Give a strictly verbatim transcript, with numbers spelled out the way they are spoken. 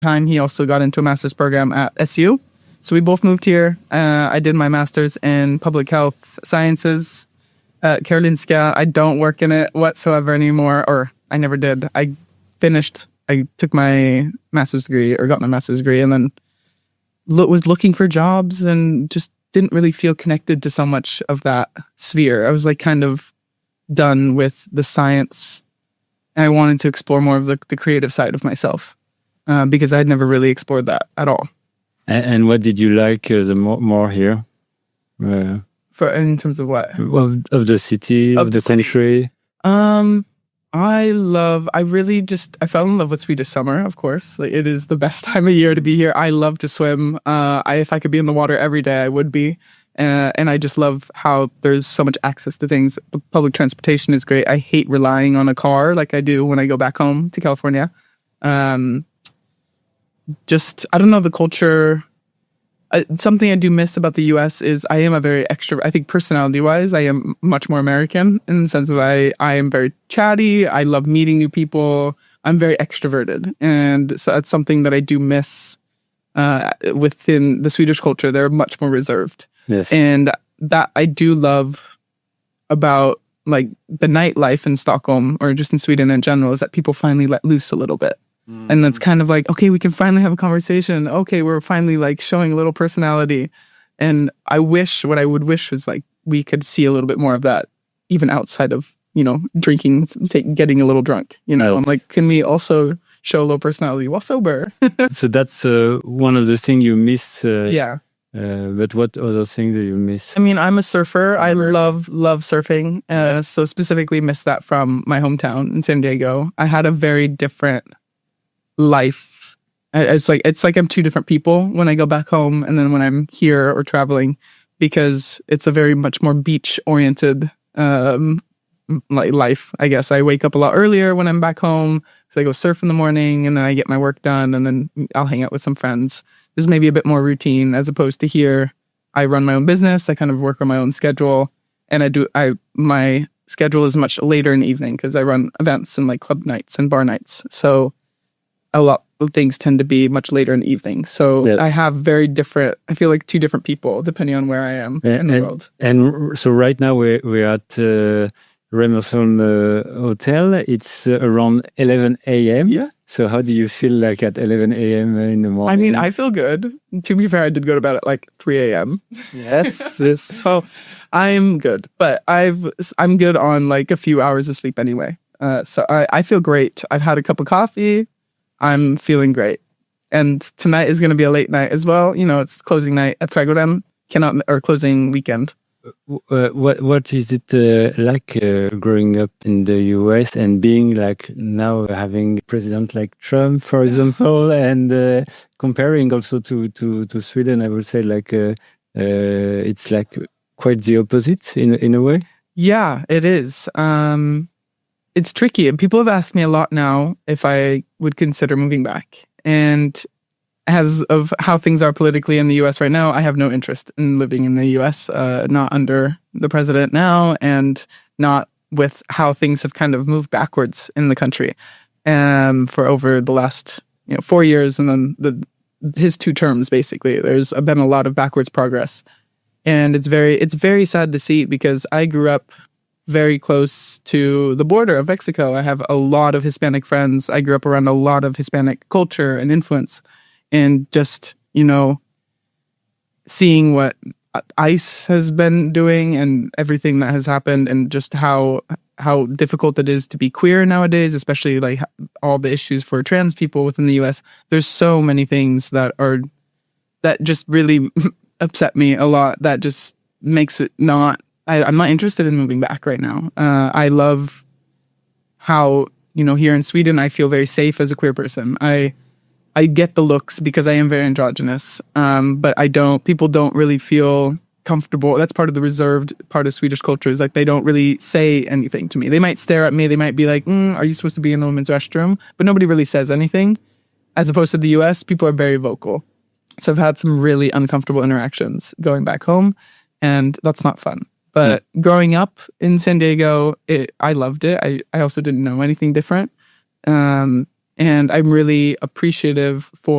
time, he also got into a master's program at S U. So we both moved here. Uh, I did my master's in public health sciences at Karolinska. I don't work in it whatsoever anymore, or I never did. I finished, I took my master's degree, or got my master's degree, and then lo- was looking for jobs and just didn't really feel connected to so much of that sphere. I was like kind of done with the science, and I wanted to explore more of the, the creative side of myself uh, because I'd never really explored that at all. And, and what did you like uh, the more, more here? Uh, For in terms of what? Of, of the city, of, of the, the country? Um, I love, I really just, I fell in love with Swedish summer, of course. Like, it is the best time of year to be here. I love to swim. Uh, I, if I could be in the water every day, I would be. Uh, and I just love how there's so much access to things. Public transportation is great. I hate relying on a car like I do when I go back home to California. Um, just, I don't know, the culture. Uh, something I do miss about the U S is I am a very extrovert. I think personality-wise, I am much more American in the sense of I, I am very chatty. I love meeting new people. I'm very extroverted. And so that's something that I do miss uh, within the Swedish culture. They're much more reserved. Yes. And that I do love about like the nightlife in Stockholm or just in Sweden in general is that people finally let loose a little bit. Mm. And that's kind of like, okay, we can finally have a conversation. Okay, we're finally like showing a little personality. And I wish, what I would wish was like, we could see a little bit more of that even outside of, you know, drinking, take, getting a little drunk, you know, oh. I'm like, can we also show a little personality while sober? So that's uh, one of the things you miss. Uh, yeah. Uh, but what other things do you miss? I mean, I'm a surfer. I love, love surfing. Uh, so specifically miss that from my hometown in San Diego. I had a very different life. It's like, it's like I'm two different people when I go back home and then when I'm here or traveling, because it's a very much more beach oriented um, like life. I guess I wake up a lot earlier when I'm back home. So I go surf in the morning and then I get my work done and then I'll hang out with some friends. There's maybe a bit more routine as opposed to here. I run my own business. I kind of work on my own schedule, and I do. I my schedule is much later in the evening because I run events and like club nights and bar nights. So a lot of things tend to be much later in the evening. So yes. I have very different. I feel like two different people depending on where I am and, in the and, world. And so right now we're we're at uh, Remerson uh, Hotel. It's uh, around eleven a.m. Yeah. So how do you feel like at eleven a.m. in the morning? I mean, I feel good. To be fair, I did go to bed at like three a.m. Yes. So I'm good. But I've, I'm good on like a few hours of sleep anyway. Uh, so I, I feel great. I've had a cup of coffee. I'm feeling great. And tonight is going to be a late night as well. You know, it's closing night at Trädgården. Cannot, or closing weekend. Uh, what what is it uh, like uh, growing up in the U S and being like now having a president like Trump, for example, and uh, comparing also to, to, to Sweden? I would say like uh, uh, it's like quite the opposite in in a way. Yeah, it is. Um, it's tricky, and people have asked me a lot now if I would consider moving back, and as of how things are politically in the U S right now, I have no interest in living in the U S, uh, not under the president now, and not with how things have kind of moved backwards in the country um, for over the last you know four years, and then the his two terms, basically. There's been a lot of backwards progress, and it's very it's very sad to see, because I grew up very close to the border of Mexico. I have a lot of Hispanic friends. I grew up around a lot of Hispanic culture and influence. And just, you know, seeing what ICE has been doing and everything that has happened, and just how how difficult it is to be queer nowadays, especially like all the issues for trans people within the U S. There's so many things that are that just really upset me a lot. That just makes it not. I, I'm not interested in moving back right now. Uh, I love how, you know, here in Sweden, I feel very safe as a queer person. I. I get the looks because I am very androgynous, um, but I don't, people don't really feel comfortable. That's part of the reserved part of Swedish culture, is like they don't really say anything to me. They might stare at me. They might be like, mm, are you supposed to be in the women's restroom? But nobody really says anything. As opposed to the U S, people are very vocal. So I've had some really uncomfortable interactions going back home, and that's not fun. But mm. growing up in San Diego, it, I loved it. I, I also didn't know anything different. Um, And I'm really appreciative for